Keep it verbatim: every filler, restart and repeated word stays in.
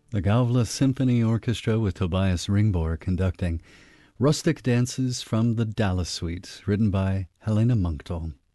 The Gavle Symphony Orchestra with Tobias Ringbor conducting Rustic Dances from the Dalles Suite, written by Helena Munkdal.